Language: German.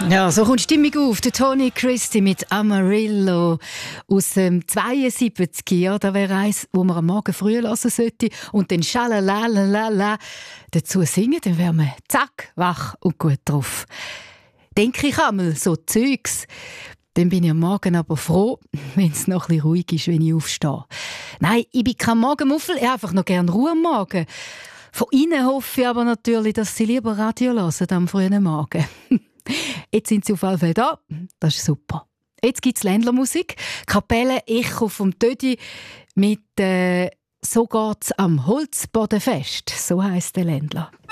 Ja, so kommt Stimmung auf. Der Tony Christie mit Amarillo aus dem 72. Ja, da wäre eins, wo man am Morgen früh hören sollte und dann schalalalala dazu singen, dann wäre man zack, wach und gut drauf. Denke ich einmal, so Zeugs. Dann bin ich am Morgen aber froh, wenn es noch ein bisschen ruhig ist, wenn ich aufstehe. Nein, ich bin kein Morgenmuffel, ich habe einfach noch gerne Ruhe am Morgen. Von Ihnen hoffe ich aber natürlich, dass Sie lieber Radio hören am frühen Morgen. Jetzt sind Sie auf jeden Fall da. Das ist super. Jetzt gibt es Ländlermusik. Kapelle Echo vom Tödi mit «So geht's am Holzbodenfest». So heisst der Ländler.